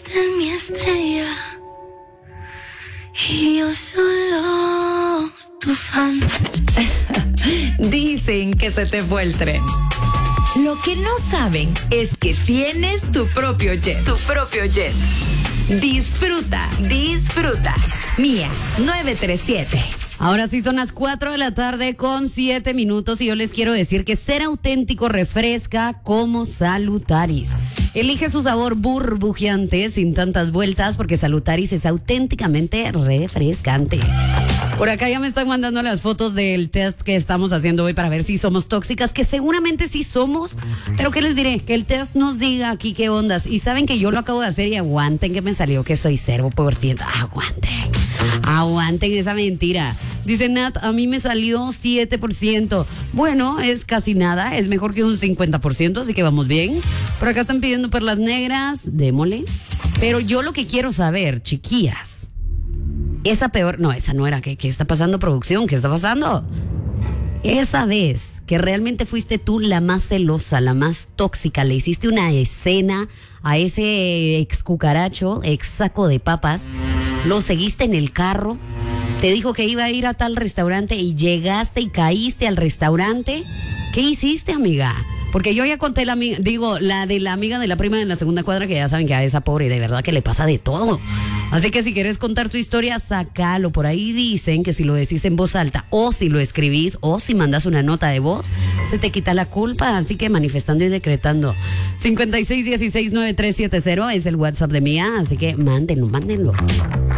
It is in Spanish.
fuiste mi estrella y yo solo tu fan. Dicen que se te fue el tren. Lo que no saben es que tienes tu propio jet. Tu propio jet. Disfruta, disfruta. Mía 937. Ahora sí son las 4 de la tarde con 7 minutos y yo les quiero decir que ser auténtico refresca como Salutaris. Elige su sabor burbujeante sin tantas vueltas porque Salutaris es auténticamente refrescante. Por acá ya me están mandando las fotos del test que estamos haciendo hoy para ver si somos tóxicas, que seguramente sí somos, pero ¿qué les diré? Que el test nos diga aquí qué ondas. Y saben que yo lo acabo de hacer y aguanten que me salió que soy 0%. Aguanten esa mentira. Dice Nat, a mí me salió 7%. Bueno, es casi nada, es mejor que un 50%, así que vamos bien. Por acá están pidiendo perlas negras, démosle. Pero yo lo que quiero saber, chiquillas, esa no era. ¿Qué está pasando, producción? ¿Qué está pasando? Esa vez que realmente fuiste tú la más celosa, la más tóxica, le hiciste una escena a ese ex cucaracho, ex saco de papas, lo seguiste en el carro, te dijo que iba a ir a tal restaurante y llegaste y caíste al restaurante. ¿Qué hiciste, amiga? Porque yo ya conté la de la amiga de la prima de la segunda cuadra, que ya saben que a esa pobre de verdad que le pasa de todo. Así que si quieres contar tu historia, sácalo. Por ahí dicen que si lo decís en voz alta o si lo escribís o si mandas una nota de voz, se te quita la culpa. Así que manifestando y decretando. 56169370 es el WhatsApp de Mía, así que mándenlo.